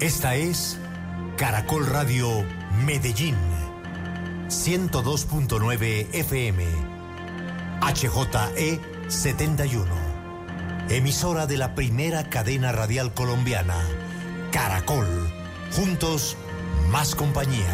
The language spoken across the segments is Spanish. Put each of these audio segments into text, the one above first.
Esta es Caracol Radio Medellín, 102.9 FM, HJE 71, emisora de la primera cadena radial colombiana, Caracol, juntos, más compañía.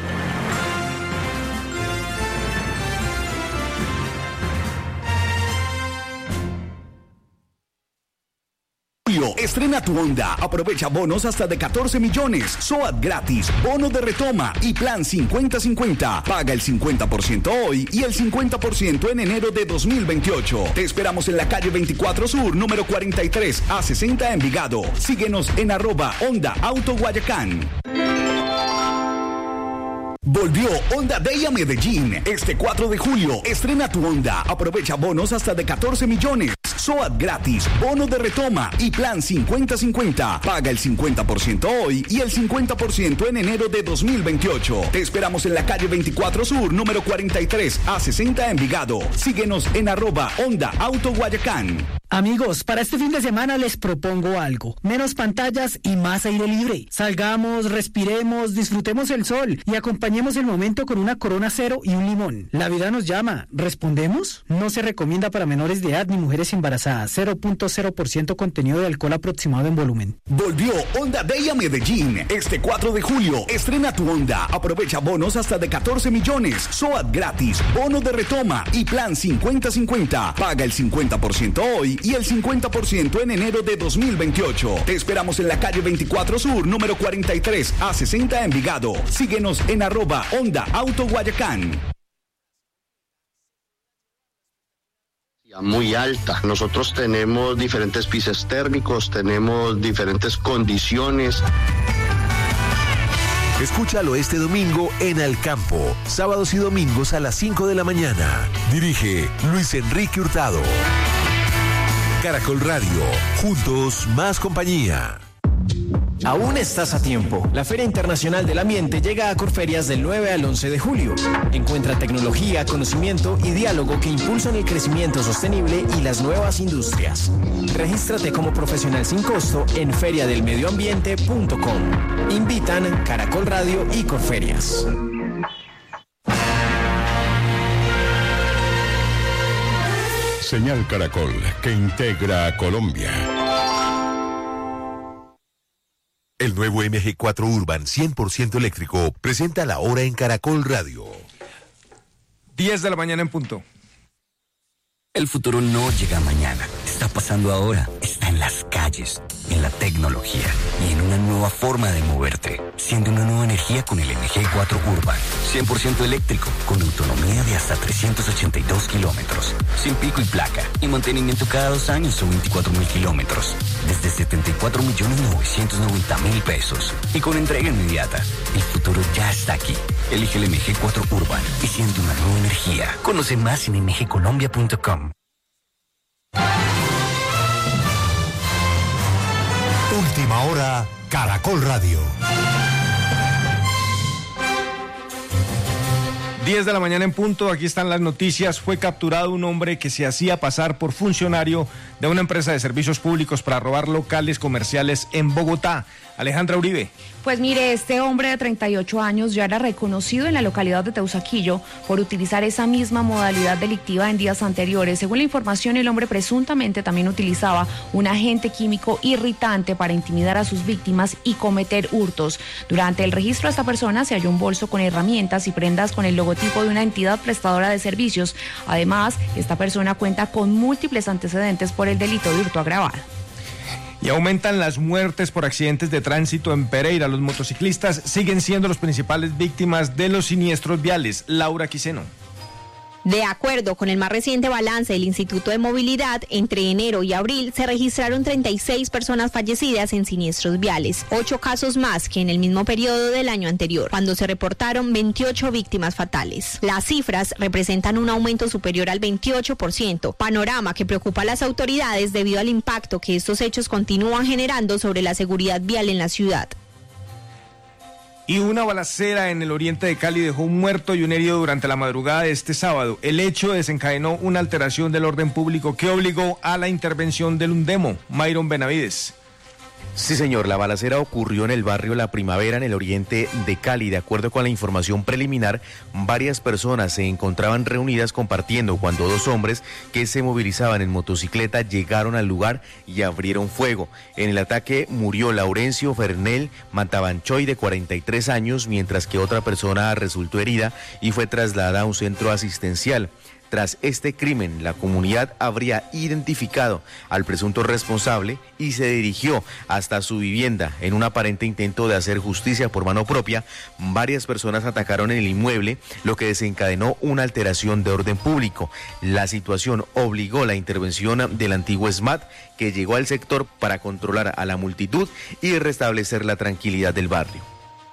Estrena tu Honda, aprovecha bonos hasta de 14 millones, SOAT gratis, bono de retoma y plan 50-50. Paga el 50% hoy y el 50% en enero de 2028. Te esperamos en la calle 24 Sur, número 43, A60 Envigado. Síguenos en @Honda Auto Guayacán. Volvió Honda Day a Medellín. Este 4 de julio, estrena tu Honda. Aprovecha bonos hasta de 14 millones. SOAT gratis, bono de retoma y plan 50-50. Paga el 50% hoy y el 50% en enero de 2028. Te esperamos en la calle 24 Sur, número 43, A60 Envigado. Síguenos en @Honda Auto Guayacán. Amigos, para este fin de semana les propongo algo. Menos pantallas y más aire libre. Salgamos, respiremos, disfrutemos el sol y acompañemos el momento con una Corona Cero y un limón. La vida nos llama. ¿Respondemos? No se recomienda para menores de edad ni mujeres embarazadas. 0.0% contenido de alcohol aproximado en volumen. Volvió Honda Day a Medellín. Este 4 de julio, estrena tu Honda. Aprovecha bonos hasta de 14 millones. SOAT gratis, bono de retoma y plan 50-50. Paga el 50% hoy y el 50% en enero de 2028. Te esperamos en la calle 24 Sur, número 43, A60 Envigado. Síguenos en @Honda Auto Guayacán. Muy alta. Nosotros tenemos diferentes pisos térmicos, tenemos diferentes condiciones. Escúchalo este domingo en Al Campo, sábados y domingos a las 5 de la mañana. Dirige Luis Enrique Hurtado. Caracol Radio, juntos más compañía. Aún estás a tiempo. La Feria Internacional del Ambiente llega a Corferias del 9 al 11 de julio. Encuentra tecnología, conocimiento y diálogo que impulsan el crecimiento sostenible y las nuevas industrias. Regístrate como profesional sin costo en feriadelmedioambiente.com. Invitan Caracol Radio y Corferias. Señal Caracol, que integra a Colombia. El nuevo MG4 Urban 100% eléctrico presenta la hora en Caracol Radio. 10 de la mañana en punto. El futuro no llega mañana, está pasando ahora, está en las calles, en la tecnología y en una nueva forma de moverte. Siente una nueva energía con el MG4 Urban, 100% eléctrico, con autonomía de hasta 382 kilómetros, sin pico y placa, y mantenimiento cada 2 años o 24.000 kilómetros, desde 74.990.000 pesos, y con entrega inmediata. El futuro ya está aquí. Elige el MG4 Urban y siente una nueva energía. Conoce más en mgcolombia.com. Última hora, Caracol Radio. 10 de la mañana en punto, aquí están las noticias. Fue capturado un hombre que se hacía pasar por funcionario de una empresa de servicios públicos para robar locales comerciales en Bogotá. Alejandra Uribe. Pues mire, este hombre de 38 años ya era reconocido en la localidad de Teusaquillo por utilizar esa misma modalidad delictiva en días anteriores. Según la información, el hombre presuntamente también utilizaba un agente químico irritante para intimidar a sus víctimas y cometer hurtos. Durante el registro de esta persona se halló un bolso con herramientas y prendas con el logotipo de una entidad prestadora de servicios. Además, esta persona cuenta con múltiples antecedentes por el delito de hurto agravado. Y aumentan las muertes por accidentes de tránsito en Pereira. Los motociclistas siguen siendo los principales víctimas de los siniestros viales. Laura Quiseno. De acuerdo con el más reciente balance del Instituto de Movilidad, entre enero y abril se registraron 36 personas fallecidas en siniestros viales, 8 casos más que en el mismo periodo del año anterior, cuando se reportaron 28 víctimas fatales. Las cifras representan un aumento superior al 28%, panorama que preocupa a las autoridades debido al impacto que estos hechos continúan generando sobre la seguridad vial en la ciudad. Y una balacera en el oriente de Cali dejó un muerto y un herido durante la madrugada de este sábado. El hecho desencadenó una alteración del orden público que obligó a la intervención del UNDEMO. Mayron Benavides. Sí, señor, la balacera ocurrió en el barrio La Primavera, en el oriente de Cali. De acuerdo con la información preliminar, varias personas se encontraban reunidas compartiendo cuando dos hombres que se movilizaban en motocicleta llegaron al lugar y abrieron fuego. En el ataque murió Laurencio Fernel Matabanchoy, de 43 años, mientras que otra persona resultó herida y fue trasladada a un centro asistencial. Tras este crimen, la comunidad habría identificado al presunto responsable y se dirigió hasta su vivienda. En un aparente intento de hacer justicia por mano propia, varias personas atacaron el inmueble, lo que desencadenó una alteración de orden público. La situación obligó la intervención del antiguo SMAT, que llegó al sector para controlar a la multitud y restablecer la tranquilidad del barrio.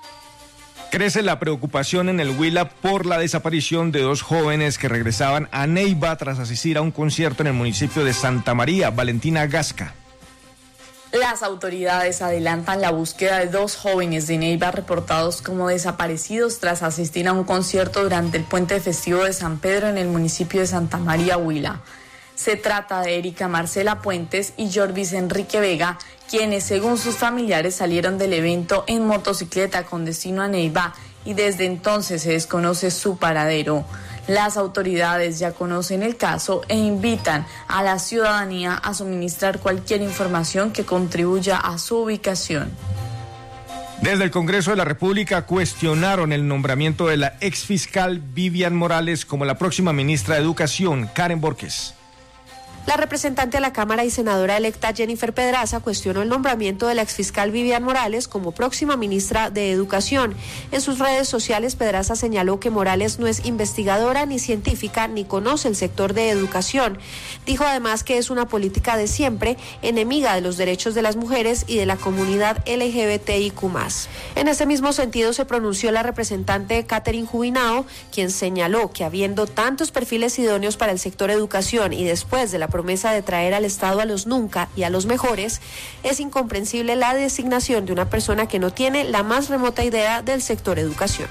Crece la preocupación en el Huila por la desaparición de dos jóvenes que regresaban a Neiva tras asistir a un concierto en el municipio de Santa María. Valentina Gasca. Las autoridades adelantan la búsqueda de dos jóvenes de Neiva reportados como desaparecidos tras asistir a un concierto durante el puente festivo de San Pedro en el municipio de Santa María, Huila. Se trata de Erika Marcela Puentes y Jorvis Enrique Vega, quienes según sus familiares salieron del evento en motocicleta con destino a Neiva y desde entonces se desconoce su paradero. Las autoridades ya conocen el caso e invitan a la ciudadanía a suministrar cualquier información que contribuya a su ubicación. Desde el Congreso de la República cuestionaron el nombramiento de la exfiscal Vivian Morales como la próxima ministra de Educación. Karen Borges. La representante de la Cámara y senadora electa Jennifer Pedraza cuestionó el nombramiento de la exfiscal Vivian Morales como próxima ministra de Educación. En sus redes sociales, Pedraza señaló que Morales no es investigadora ni científica ni conoce el sector de educación. Dijo además que es una política de siempre, enemiga de los derechos de las mujeres y de la comunidad LGBTIQ+. En ese mismo sentido se pronunció la representante Catherine Jubinao, quien señaló que habiendo tantos perfiles idóneos para el sector educación y después de la promesa de traer al Estado a los nunca y a los mejores, es incomprensible la designación de una persona que no tiene la más remota idea del sector educación.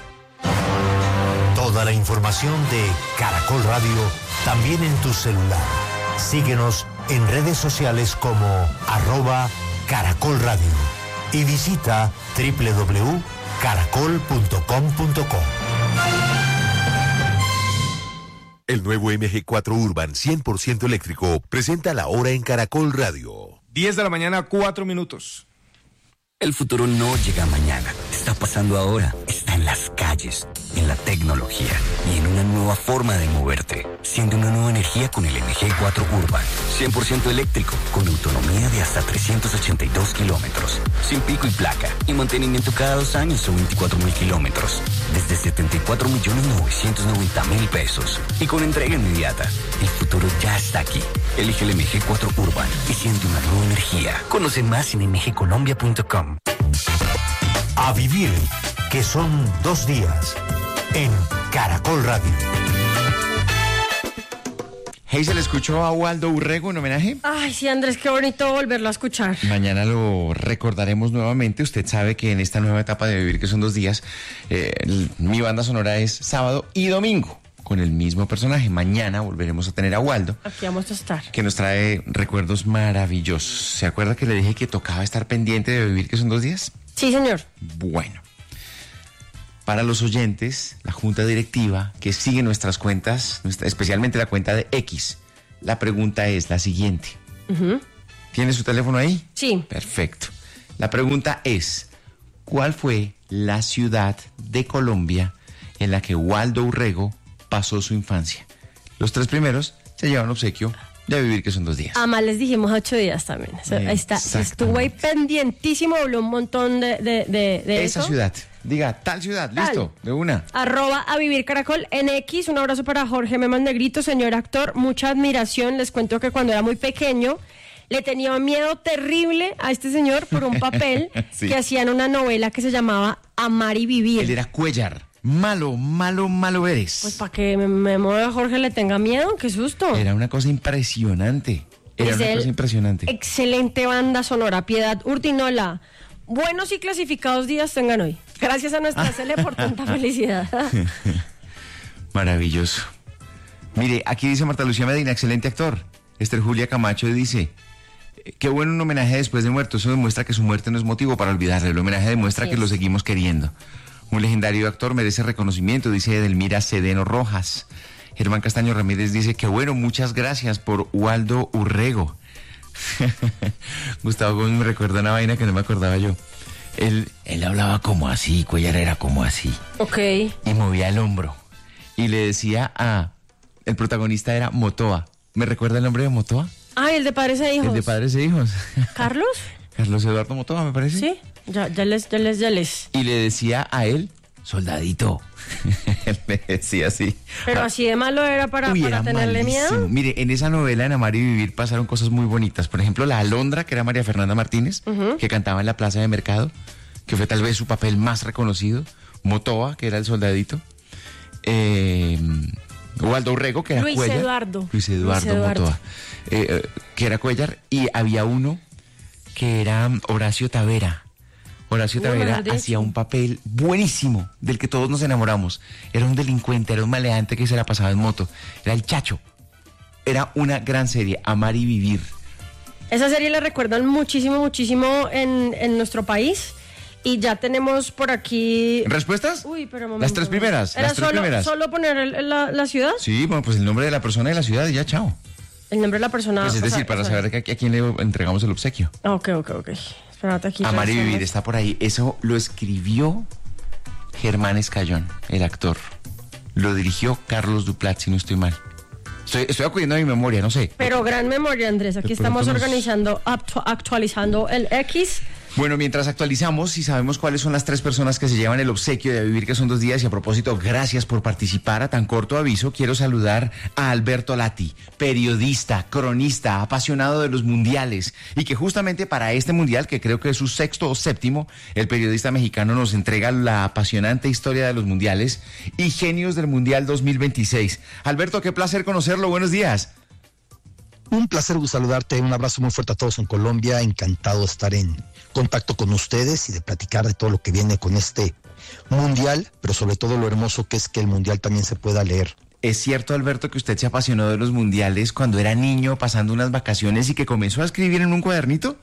Toda la información de Caracol Radio también en tu celular. Síguenos en redes sociales como @Caracol Radio y visita www.caracol.com.co. El nuevo MG4 Urban 100% eléctrico presenta la hora en Caracol Radio. 10 de la mañana, 4 minutos. El futuro no llega mañana, está pasando ahora, está en las calles, en la tecnología y en una nueva forma de moverte. Siente una nueva energía con el MG4 Urban, 100% eléctrico, con autonomía de hasta 382 kilómetros, sin pico y placa, y mantenimiento cada 2 años o 24.000 kilómetros, desde 74.990.000 pesos, y con entrega inmediata. El futuro ya está aquí. Elige el MG4 Urban y siente una nueva energía. Conoce más en mgcolombia.com. A vivir, que son 2 días, en Caracol Radio. ¿Se le escuchó a Waldo Urrego en homenaje? Ay, sí, Andrés, qué bonito volverlo a escuchar. Mañana lo recordaremos nuevamente. Usted sabe que en esta nueva etapa de vivir, que son 2 días, mi banda sonora es sábado y domingo, con el mismo personaje. Mañana volveremos a tener a Waldo. Aquí vamos a estar. Que nos trae recuerdos maravillosos. ¿Se acuerda que le dije que tocaba estar pendiente de vivir, que son 2 días? Sí, señor. Bueno. Para los oyentes, la junta directiva que sigue nuestras cuentas, especialmente la cuenta de X, la pregunta es la siguiente. ¿Tiene su teléfono ahí? Sí. Perfecto. La pregunta es, ¿cuál fue la ciudad de Colombia en la que Waldo Urrego pasó su infancia? Los 3 primeros se llevan obsequio de vivir, que son 2 días. Además les dijimos 8 días también. Ahí está. Estuvo ahí pendientísimo, habló un montón de esa eso. ciudad. Diga, tal ciudad, tal. Listo, de una. @avivircaracol en X. Un abrazo para Jorge Memas Negrito, señor actor. Mucha admiración. Les cuento que cuando era muy pequeño le tenía un miedo terrible a este señor por un papel sí. que hacía en una novela que se llamaba Amar y Vivir. Él era Cuellar. Malo eres. Pues para que Memo de Jorge le tenga miedo, qué susto. Era una cosa impresionante. Excelente banda sonora. Piedad Urtinola. Buenos y clasificados días tengan hoy. Gracias a nuestra Cele por tanta felicidad. Maravilloso. Mire, aquí dice Marta Lucía Medina, excelente actor. Esther Julia Camacho dice, Qué bueno un homenaje después de muerto. Eso demuestra que su muerte no es motivo para olvidarle. El homenaje demuestra que lo seguimos queriendo. Un legendario actor merece reconocimiento, dice Edelmira Cedeno Rojas. Germán Castaño Ramírez dice que bueno, muchas gracias por Waldo Urrego. Gustavo Gómez me recuerda una vaina que no me acordaba yo. Él hablaba como así, Cuellar era como así. Ok. Y movía el hombro. Y le decía el protagonista era Motoa. ¿Me recuerda el nombre de Motoa? Ah, el de Padres e Hijos. El de Padres e Hijos. ¿Carlos? Carlos Eduardo Motoa, me parece. Sí, ya les. Y le decía a él, soldadito. Él le decía así. Pero así de malo era para tenerle miedo. Mire, en esa novela, en Amar y Vivir, pasaron cosas muy bonitas. Por ejemplo, la Alondra, que era María Fernanda Martínez, que cantaba en la Plaza de Mercado, que fue tal vez su papel más reconocido. Motoa, que era el soldadito. Waldo Urrego, que era Cuellar. Luis Eduardo Motoa, que era Cuellar. Y había uno que era Horacio Tavera. Horacio Tavera hacía un papel buenísimo, del que todos nos enamoramos. Era un delincuente, era un maleante que se la pasaba en moto. Era el Chacho. Era una gran serie, Amar y Vivir. Esa serie la recuerdan muchísimo en nuestro país. Y ya tenemos por aquí... ¿Respuestas? Uy, pero momento. Las tres primeras. ¿Solo poner la ciudad? Sí, bueno, pues el nombre de la persona y la ciudad y ya, chao. El nombre de la persona... Pues es decir, para saber a quién le entregamos el obsequio. Ok. Espérate aquí. Amar y Vivir está por ahí. Eso lo escribió Germán Escayón, el actor. Lo dirigió Carlos Duplat, si no estoy mal. Estoy acudiendo a mi memoria, no sé. Pero gran memoria, Andrés. Aquí estamos organizando, actualizando el X. Bueno, mientras actualizamos y sabemos cuáles son las tres personas que se llevan el obsequio de Vivir, que son 2 días, y a propósito, gracias por participar. A tan corto aviso, quiero saludar a Alberto Lati, periodista, cronista, apasionado de los mundiales, y que justamente para este mundial, que creo que es su 6º o 7º, el periodista mexicano nos entrega la apasionante historia de los mundiales y genios del Mundial 2026. Alberto, qué placer conocerlo, buenos días. Un placer saludarte, un abrazo muy fuerte a todos en Colombia, encantado de estar en contacto con ustedes y de platicar de todo lo que viene con este mundial, pero sobre todo lo hermoso que es que el mundial también se pueda leer. ¿Es cierto, Alberto, que usted se apasionó de los mundiales cuando era niño, pasando unas vacaciones y que comenzó a escribir en un cuadernito?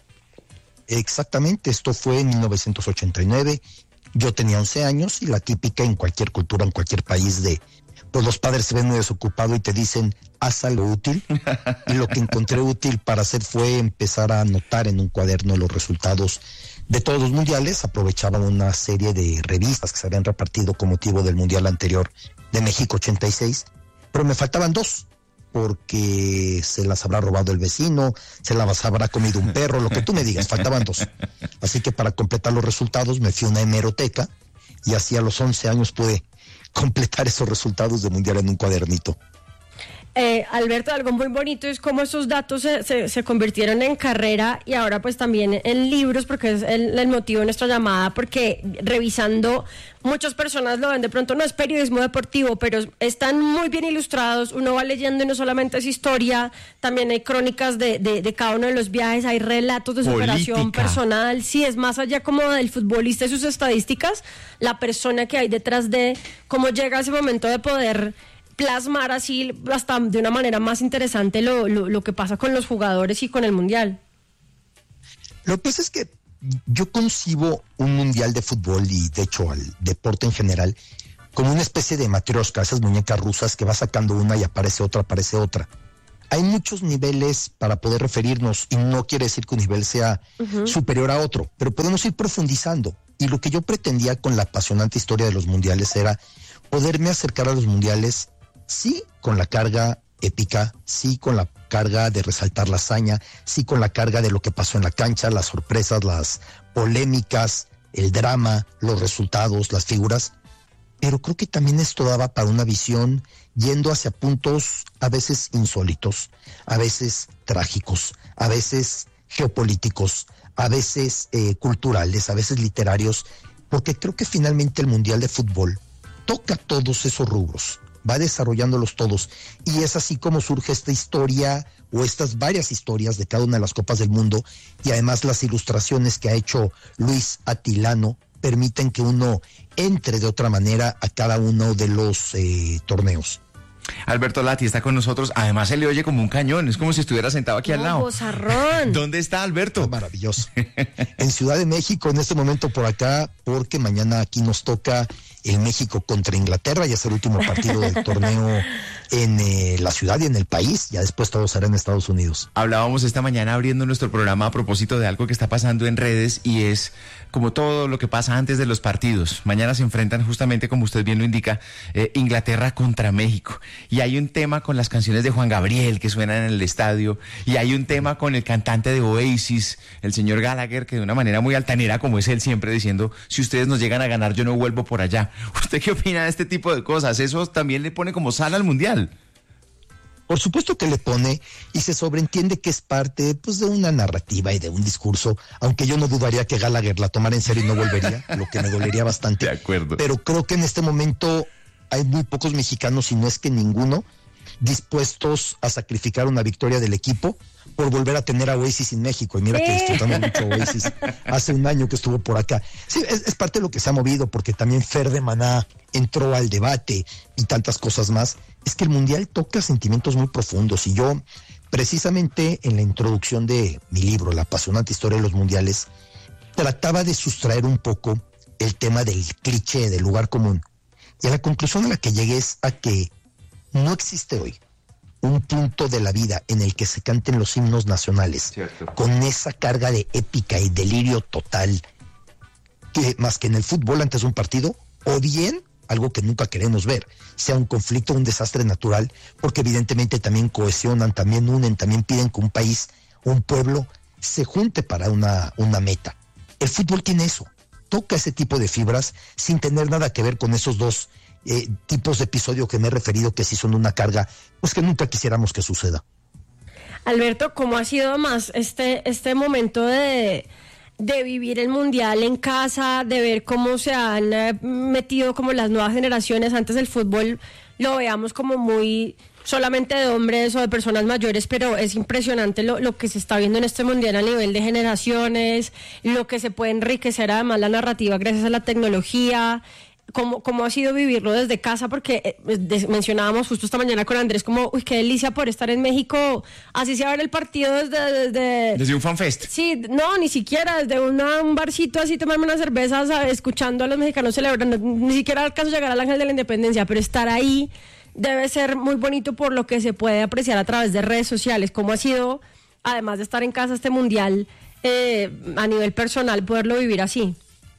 Exactamente, esto fue en 1989, yo tenía 11 años y la típica en cualquier cultura, en cualquier país pues los padres se ven muy desocupados y te dicen, haz algo útil. Y lo que encontré útil para hacer fue empezar a anotar en un cuaderno los resultados de todos los mundiales. Aprovechaba una serie de revistas que se habían repartido con motivo del mundial anterior de México 86, pero me faltaban 2, porque se las habrá robado el vecino, se las habrá comido un perro, lo que tú me digas, faltaban 2. Así que para completar los resultados me fui a una hemeroteca y así a los 11 años pude completar esos resultados de mundial en un cuadernito. Alberto, algo muy bonito es cómo esos datos se convirtieron en carrera y ahora pues también en libros, porque es el motivo de nuestra llamada, porque revisando, muchas personas lo ven de pronto, no es periodismo deportivo, pero están muy bien ilustrados, uno va leyendo y no solamente es historia, también hay crónicas de cada uno de los viajes, hay relatos de superación personal, sí, es más allá como del futbolista y sus estadísticas, la persona que hay detrás de cómo llega a ese momento de poder plasmar así hasta de una manera más interesante lo que pasa con los jugadores y con el mundial. Lo que pasa es que yo concibo un mundial de fútbol y de hecho al deporte en general como una especie de matrioshka, esas muñecas rusas que va sacando una y aparece otra. Hay muchos niveles para poder referirnos y no quiere decir que un nivel sea superior a otro, pero podemos ir profundizando. Y lo que yo pretendía con la apasionante historia de los mundiales era poderme acercar a los mundiales, sí, con la carga épica, sí, con la carga de resaltar la hazaña, sí, con la carga de lo que pasó en la cancha, las sorpresas, las polémicas, el drama, los resultados, las figuras. Pero creo que también esto daba para una visión yendo hacia puntos a veces insólitos, a veces trágicos, a veces geopolíticos, a veces culturales, a veces literarios, porque creo que finalmente el Mundial de Fútbol toca todos esos rubros, va desarrollándolos todos, y es así como surge esta historia o estas varias historias de cada una de las Copas del Mundo, y además las ilustraciones que ha hecho Luis Atilano permiten que uno entre de otra manera a cada uno de los torneos. Alberto Lati está con nosotros. Además, se le oye como un cañón. Es como si estuviera sentado aquí al lado. Bozarrón. ¿Dónde está Alberto? Oh, maravilloso. En Ciudad de México, en este momento por acá, porque mañana aquí nos toca el México contra Inglaterra. Ya es el último partido del torneo en la ciudad y en el país. Ya después todo será en Estados Unidos. Hablábamos esta mañana abriendo nuestro programa a propósito de algo que está pasando en redes y es como todo lo que pasa antes de los partidos. Mañana se enfrentan justamente, como usted bien lo indica, Inglaterra contra México. Y hay un tema con las canciones de Juan Gabriel que suenan en el estadio. Y hay un tema con el cantante de Oasis, el señor Gallagher, que de una manera muy altanera, como es él siempre, diciendo, si ustedes nos llegan a ganar, yo no vuelvo por allá. ¿Usted qué opina de este tipo de cosas? ¿Eso también le pone como sal al Mundial? Por supuesto que le pone, y se sobreentiende que es parte pues de una narrativa y de un discurso, aunque yo no dudaría que Gallagher la tomara en serio y no volvería, lo que me dolería bastante. De acuerdo. Pero creo que en este momento hay muy pocos mexicanos, si no es que ninguno, dispuestos a sacrificar una victoria del equipo por volver a tener a Oasis en México. Y mira que disfrutamos mucho Oasis hace un año que estuvo por acá. Sí, es parte de lo que se ha movido, porque también Fer de Maná entró al debate y tantas cosas más. Es que el Mundial toca sentimientos muy profundos, y yo, precisamente en la introducción de mi libro, La apasionante historia de los mundiales, trataba de sustraer un poco el tema del cliché, del lugar común. Y a la conclusión a la que llegué es a que no existe hoy un punto de la vida en el que se canten los himnos nacionales, cierto, con esa carga de épica y delirio total, que más que en el fútbol antes de un partido, o bien algo que nunca queremos ver, sea un conflicto, un desastre natural, porque evidentemente también cohesionan, también unen, también piden que un país, un pueblo, se junte para una meta. El fútbol tiene eso, toca ese tipo de fibras sin tener nada que ver con esos dos tipos de episodio que me he referido, que sí son una carga, pues que nunca quisiéramos que suceda. Alberto, ¿cómo ha sido más este momento de vivir el Mundial en casa, de ver cómo se han metido como las nuevas generaciones? Antes del fútbol lo veamos como muy solamente de hombres o de personas mayores, pero es impresionante lo que se está viendo en este Mundial a nivel de generaciones, lo que se puede enriquecer además la narrativa gracias a la tecnología. ¿Cómo ha sido vivirlo desde casa? Porque mencionábamos justo esta mañana con Andrés como, uy, qué delicia por estar en México, así sea ver el partido desde un fanfest. Sí, no, ni siquiera desde un barcito así, tomarme unas cervezas, escuchando a los mexicanos celebrando, ni siquiera alcanzo a llegar al Ángel de la Independencia, pero estar ahí debe ser muy bonito por lo que se puede apreciar a través de redes sociales. ¿Cómo ha sido, además de estar en casa, este Mundial a nivel personal, poderlo vivir así?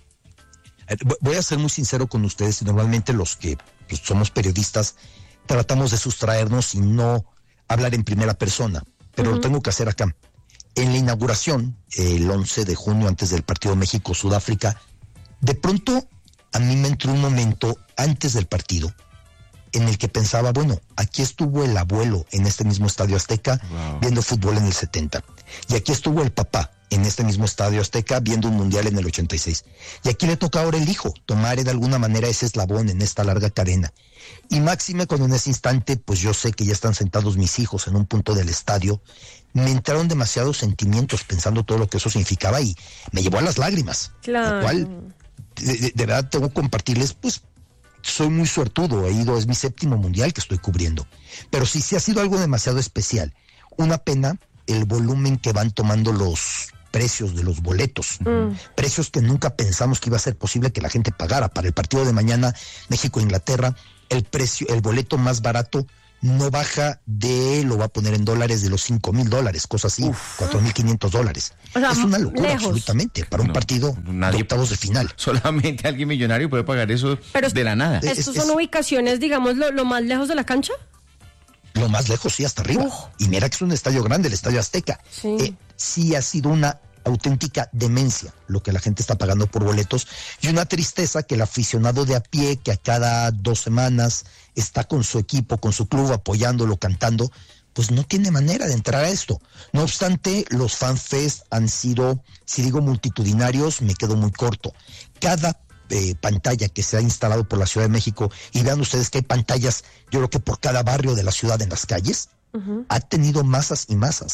Voy a ser muy sincero con ustedes, y normalmente los que pues, somos periodistas tratamos de sustraernos y no hablar en primera persona, pero lo tengo que hacer acá. En la inauguración, el 11 de junio, antes del partido México-Sudáfrica, de pronto a mí me entró un momento antes del partido en el que pensaba, bueno, aquí estuvo el abuelo en este mismo Estadio Azteca viendo fútbol en el 70, y aquí estuvo el papá en este mismo Estadio Azteca viendo un Mundial en el 86. Y aquí le toca ahora el hijo tomar de alguna manera ese eslabón en esta larga cadena. Y máxime cuando en ese instante, pues yo sé que ya están sentados mis hijos en un punto del estadio, me entraron demasiados sentimientos pensando todo lo que eso significaba y me llevó a las lágrimas. Claro. Lo cual, de verdad tengo que compartirles, pues soy muy suertudo, es mi 7º Mundial que estoy cubriendo. Pero sí ha sido algo demasiado especial. Una pena el volumen que van tomando los precios de los boletos, precios que nunca pensamos que iba a ser posible que la gente pagara. Para el partido de mañana, México-Inglaterra, el boleto más barato no baja lo va a poner en dólares, de los $5,000, cosas así, $4,500. O sea, es una locura, lejos. Absolutamente, para un partido de octavos de final. Solamente alguien millonario puede pagar eso de la nada. ¿Estos son ubicaciones, digamos, lo más lejos de la cancha? Lo más lejos, sí, hasta arriba. Y mira que es un estadio grande, el Estadio Azteca. Sí. Sí ha sido una auténtica demencia lo que la gente está pagando por boletos, y una tristeza que el aficionado de a pie, que a cada 2 semanas está con su equipo, con su club, apoyándolo, cantando, pues no tiene manera de entrar a esto. No obstante, los fanfest han sido, si digo multitudinarios, me quedo muy corto. Cada pantalla que se ha instalado por la Ciudad de México, y vean ustedes que hay pantallas, yo creo que por cada barrio de la ciudad en las calles, ha tenido masas y masas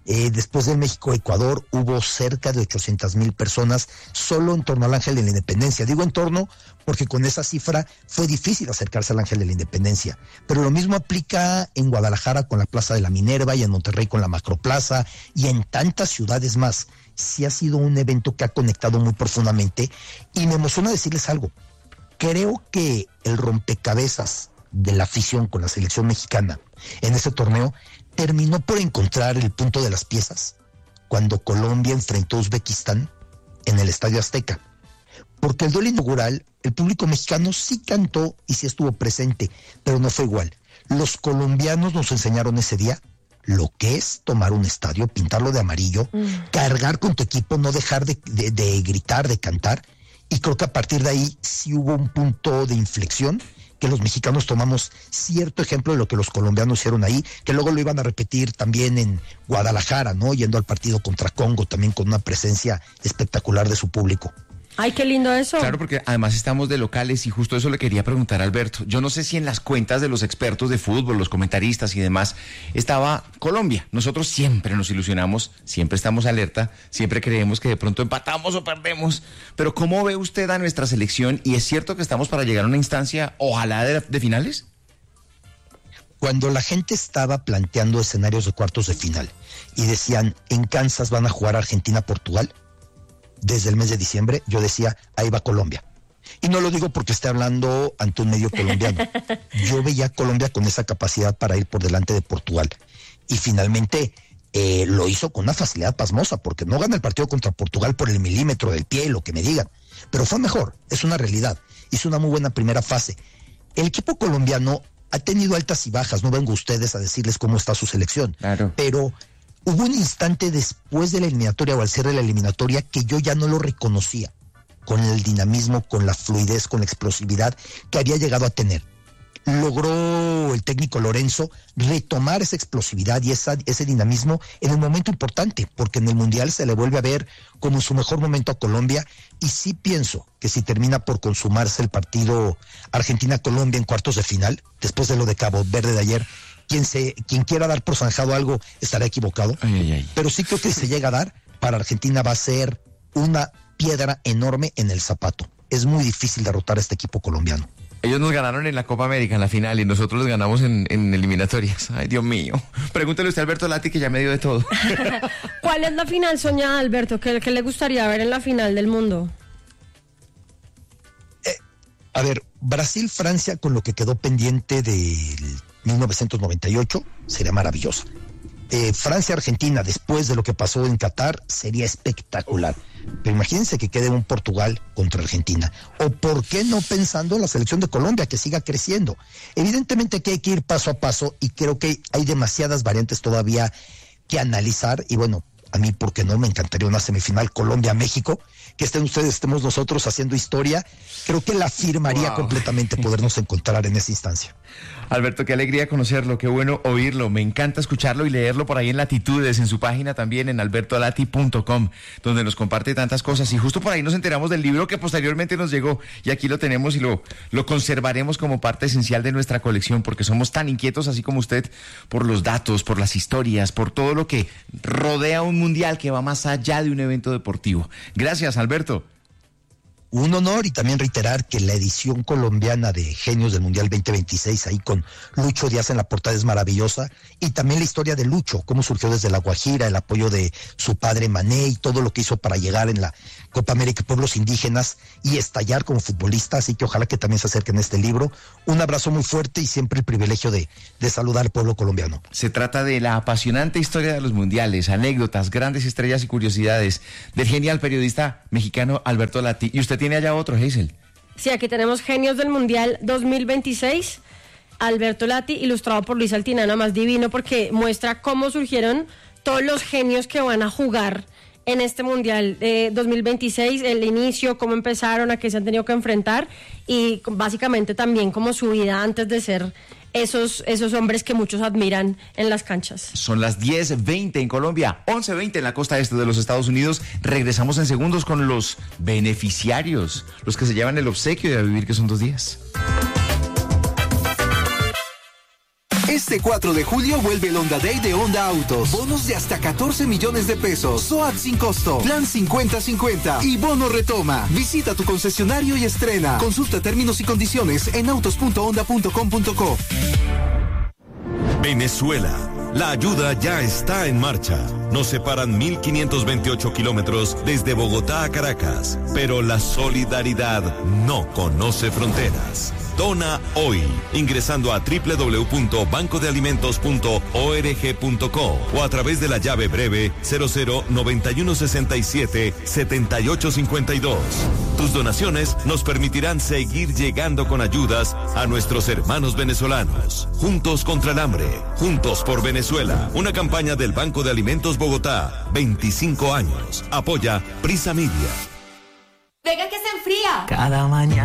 Después del México-Ecuador hubo cerca de 800,000 personas solo en torno al Ángel de la Independencia. Digo en torno porque con esa cifra fue difícil acercarse al Ángel de la Independencia. Pero lo mismo aplica en Guadalajara con la Plaza de la Minerva y en Monterrey con la Macroplaza y en tantas ciudades más. Sí ha sido un evento que ha conectado muy profundamente y me emociona decirles algo. Creo que el rompecabezas de la afición con la selección mexicana en ese torneo terminó por encontrar el punto de las piezas cuando Colombia enfrentó a Uzbekistán en el Estadio Azteca. Porque el duelo inaugural, el público mexicano sí cantó y sí estuvo presente, pero no fue igual. Los colombianos nos enseñaron ese día lo que es tomar un estadio, pintarlo de amarillo, cargar con tu equipo, no dejar de gritar, de cantar. Y creo que a partir de ahí sí hubo un punto de inflexión que los mexicanos tomamos cierto ejemplo de lo que los colombianos hicieron ahí, que luego lo iban a repetir también en Guadalajara, ¿no? Yendo al partido contra Congo, también con una presencia espectacular de su público. Ay, qué lindo eso. Claro, porque además estamos de locales y justo eso le quería preguntar a Alberto. Yo no sé si en las cuentas de los expertos de fútbol, los comentaristas y demás, estaba Colombia. Nosotros siempre nos ilusionamos, siempre estamos alerta, siempre creemos que de pronto empatamos o perdemos. Pero ¿cómo ve usted a nuestra selección? ¿Y es cierto que estamos para llegar a una instancia, ojalá, de finales? Cuando la gente estaba planteando escenarios de cuartos de final y decían, en Kansas van a jugar Argentina-Portugal, desde el mes de diciembre, yo decía, ahí va Colombia. Y no lo digo porque esté hablando ante un medio colombiano. Yo veía a Colombia con esa capacidad para ir por delante de Portugal. Y finalmente lo hizo con una facilidad pasmosa, porque no gana el partido contra Portugal por el milímetro del pie, lo que me digan. Pero fue mejor, es una realidad. Hizo una muy buena primera fase. El equipo colombiano ha tenido altas y bajas, no vengo a ustedes a decirles cómo está su selección. Claro. Pero hubo un instante después de la eliminatoria o al cierre de la eliminatoria que yo ya no lo reconocía con el dinamismo, con la fluidez, con la explosividad que había llegado a tener. Logró el técnico Lorenzo retomar esa explosividad y ese dinamismo en el momento importante, porque en el Mundial se le vuelve a ver como en su mejor momento a Colombia, y sí pienso que si termina por consumarse el partido Argentina-Colombia en cuartos de final, después de lo de Cabo Verde de ayer, quien quiera dar por zanjado algo estará equivocado. Pero sí creo que si se llega a dar, para Argentina va a ser una piedra enorme en el zapato. Es muy difícil derrotar a este equipo colombiano. Ellos nos ganaron en la Copa América en la final y nosotros los ganamos en eliminatorias. Ay, Dios mío. Pregúntele usted a Alberto Lati, que ya me dio de todo. ¿Cuál es la final soñada, Alberto? ¿Qué le gustaría ver en la final del mundo? A ver, Brasil-Francia, con lo que quedó pendiente del 1998, sería maravillosa. Francia-Argentina, después de lo que pasó en Qatar, sería espectacular. Pero imagínense que quede un Portugal contra Argentina. O por qué no pensando en la selección de Colombia, que siga creciendo. Evidentemente que hay que ir paso a paso y creo que hay demasiadas variantes todavía que analizar. Y bueno, a mí, ¿por qué no? Me encantaría una semifinal Colombia-México, que estén ustedes, estemos nosotros haciendo historia. Creo que la firmaría completamente podernos encontrar en esa instancia. Alberto, qué alegría conocerlo, qué bueno oírlo. Me encanta escucharlo y leerlo por ahí en Latitudes, en su página también, en albertolati.com, donde nos comparte tantas cosas. Y justo por ahí nos enteramos del libro que posteriormente nos llegó. Y aquí lo tenemos y lo conservaremos como parte esencial de nuestra colección, porque somos tan inquietos, así como usted, por los datos, por las historias, por todo lo que rodea un mundial que va más allá de un evento deportivo. Gracias, Alberto. Un honor, y también reiterar que la edición colombiana de Genios del Mundial 2026, ahí con Lucho Díaz en la portada, es maravillosa, y también la historia de Lucho, cómo surgió desde La Guajira, el apoyo de su padre Mané y todo lo que hizo para llegar en la Copa América pueblos indígenas y estallar como futbolista, así que ojalá que también se acerquen a este libro. Un abrazo muy fuerte y siempre el privilegio de saludar al pueblo colombiano. Se trata de la apasionante historia de los mundiales, anécdotas, grandes estrellas y curiosidades del genial periodista mexicano Alberto Lati. Y usted tiene allá otro, Hazel. Sí, aquí tenemos Genios del Mundial 2026, Alberto Lati, ilustrado por Luis Altinano, más divino, porque muestra cómo surgieron todos los genios que van a jugar en este Mundial 2026, el inicio, cómo empezaron, a qué se han tenido que enfrentar, y básicamente también como su vida antes de ser esos hombres que muchos admiran en las canchas. Son las 10:20 en Colombia, 11:20 en la costa este de los Estados Unidos. Regresamos en segundos con los beneficiarios, los que se llevan el obsequio de A Vivir, que son 2 días. Este 4 de julio vuelve el Honda Day de Honda Autos. Bonos de hasta 14 millones de pesos. SOAT sin costo. Plan 50-50 y bono retoma. Visita tu concesionario y estrena. Consulta términos y condiciones en autos.honda.com.co. Venezuela. La ayuda ya está en marcha. Nos separan 1.528 kilómetros desde Bogotá a Caracas, pero la solidaridad no conoce fronteras. Dona hoy, ingresando a www.bancodealimentos.org.co o a través de la llave breve 0091677852. Tus donaciones nos permitirán seguir llegando con ayudas a nuestros hermanos venezolanos. Juntos contra el hambre, juntos por Venezuela. Una campaña del Banco de Alimentos Bogotá, 25 años. Apoya Prisa Media. Venga que se enfría. Cada mañana.